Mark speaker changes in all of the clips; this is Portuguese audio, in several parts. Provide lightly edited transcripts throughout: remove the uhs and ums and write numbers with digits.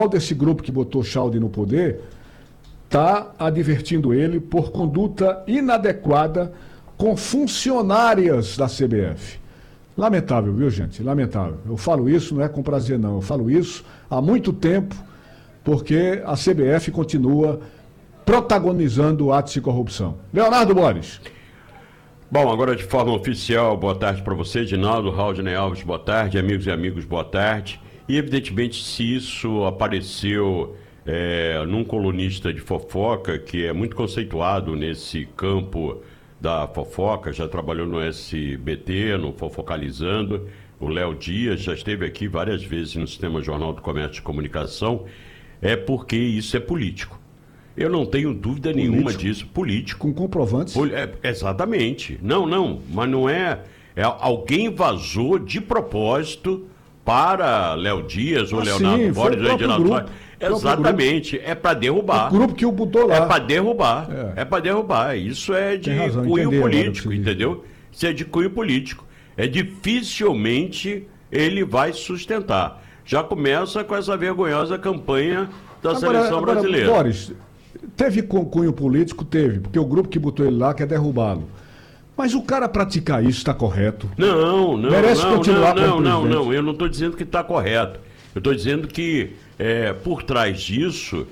Speaker 1: desse grupo que botou Schaudi no poder está advertindo ele por conduta inadequada com funcionárias da CBF. Lamentável, viu, gente? Lamentável. Eu falo isso, não é com prazer, não. Eu falo isso há muito tempo, porque a CBF continua protagonizando atos de corrupção. Leonardo Boris.
Speaker 2: Bom, agora de forma oficial, boa tarde para você, Edinaldo, Raudney Alves, boa tarde, amigos e amigos, boa tarde. E, evidentemente, se isso apareceu num colunista de fofoca, que é muito conceituado nesse campo da fofoca, já trabalhou no SBT, no Fofocalizando, o Léo Dias, já esteve aqui várias vezes no Sistema Jornal do Comércio e Comunicação, é porque isso é político. Eu não tenho dúvida nenhuma disso. Político.
Speaker 1: Com comprovantes?
Speaker 2: Exatamente. Não, mas não é... Alguém vazou de propósito para Léo Dias ou Leonardo Boris ou Edinaldo. Exatamente, é para derrubar.
Speaker 1: O grupo que o botou lá.
Speaker 2: É para derrubar. É para derrubar. Isso é de cunho político, entendeu? Isso é de cunho político. Dificilmente ele vai sustentar. Já começa com essa vergonhosa campanha da seleção brasileira.
Speaker 1: Boris, teve cunho político? Teve, porque o grupo que botou ele lá quer derrubá-lo. Mas o cara praticar isso está correto?
Speaker 2: Não.
Speaker 1: Merece continuar como presidente.
Speaker 2: Não. Eu não estou dizendo que está correto. Eu estou dizendo que por trás disso,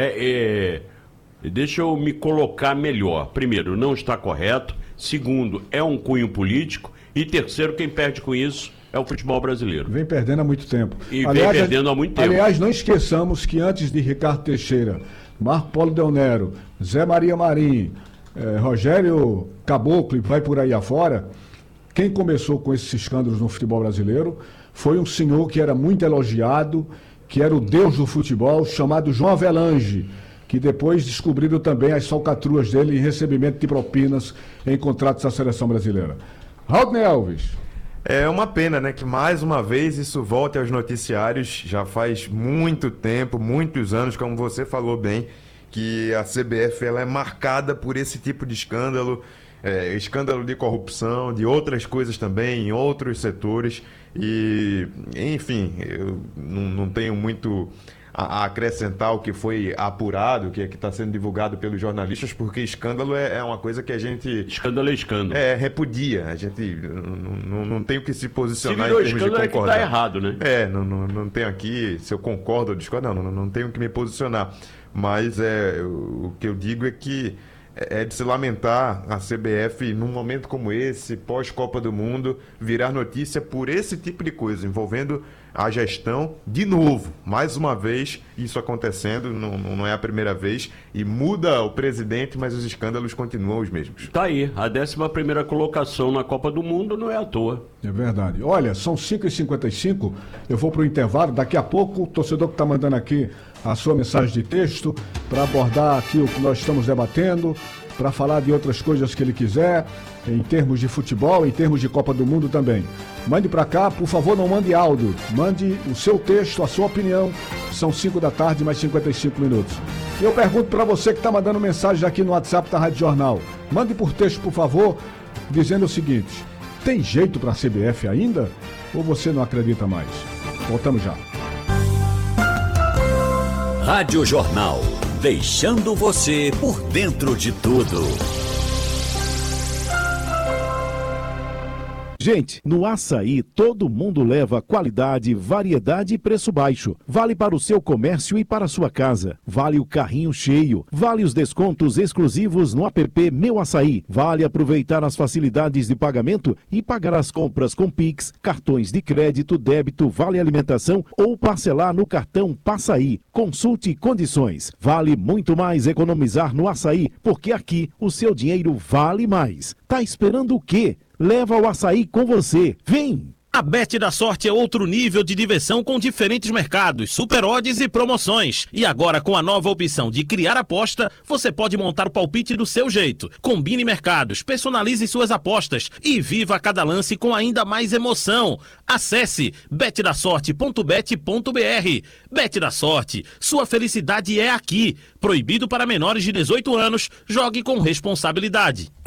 Speaker 2: deixa eu me colocar melhor. Primeiro, não está correto. Segundo, é um cunho político. E terceiro, quem perde com isso é o futebol brasileiro.
Speaker 1: Vem perdendo há muito tempo.
Speaker 2: Vem perdendo há muito tempo.
Speaker 1: Aliás, não esqueçamos que antes de Ricardo Teixeira, Marco Polo Del Nero, Zé Maria Marim, Rogério Caboclo e vai por aí afora, quem começou com esses escândalos no futebol brasileiro foi um senhor que era muito elogiado, que era o deus do futebol, chamado João Avelange, que depois descobriram também as falcatruas dele em recebimento de propinas em contratos da seleção brasileira. Raudney Alves.
Speaker 3: É uma pena, né, que mais uma vez isso volte aos noticiários. Já faz muito tempo, muitos anos, como você falou bem, que a CBF ela é marcada por esse tipo de escândalo, escândalo de corrupção, de outras coisas também, em outros setores. E, enfim, eu não tenho muito a acrescentar o que foi apurado, o que está sendo divulgado pelos jornalistas, porque escândalo é uma coisa que a gente...
Speaker 2: Escândalo é escândalo.
Speaker 3: Repudia. A gente não tem o que se posicionar
Speaker 2: em
Speaker 3: termos de concordar.
Speaker 2: É que está errado, né?
Speaker 3: Não tenho aqui se eu concordo ou discordo, não tenho que me posicionar. Mas o que eu digo é que é de se lamentar a CBF, num momento como esse, pós-Copa do Mundo, virar notícia por esse tipo de coisa, envolvendo a gestão, de novo, mais uma vez, isso acontecendo, não é a primeira vez, e muda o presidente, mas os escândalos continuam os mesmos.
Speaker 2: Tá aí, a 11ª colocação na Copa do Mundo não é à toa.
Speaker 1: É verdade. Olha, são 5h55, eu vou para o intervalo, daqui a pouco o torcedor que está mandando aqui a sua mensagem de texto, para abordar aqui o que nós estamos debatendo, para falar de outras coisas que ele quiser, em termos de futebol, em termos de Copa do Mundo também. Mande para cá, por favor, não mande áudio. Mande o seu texto, a sua opinião. São 5 da tarde, mais 55 minutos. E eu pergunto para você que está mandando mensagem aqui no WhatsApp da Rádio Jornal. Mande por texto, por favor, dizendo o seguinte: tem jeito para a CBF ainda? Ou você não acredita mais? Voltamos já.
Speaker 4: Rádio Jornal, deixando você por dentro de tudo.
Speaker 5: Gente, no açaí todo mundo leva qualidade, variedade e preço baixo. Vale para o seu comércio e para a sua casa. Vale o carrinho cheio. Vale os descontos exclusivos no app Meu Açaí. Vale aproveitar as facilidades de pagamento e pagar as compras com Pix, cartões de crédito, débito, vale alimentação ou parcelar no cartão Passaí. Consulte condições. Vale muito mais economizar no açaí, porque aqui o seu dinheiro vale mais. Tá esperando o quê? Leva o açaí com você. Vem!
Speaker 6: A Bet da Sorte é outro nível de diversão com diferentes mercados, super odds e promoções. E agora com a nova opção de criar aposta, você pode montar o palpite do seu jeito. Combine mercados, personalize suas apostas e viva cada lance com ainda mais emoção. Acesse betdasorte.bet.br. Bet da Sorte, sua felicidade é aqui. Proibido para menores de 18 anos, jogue com responsabilidade.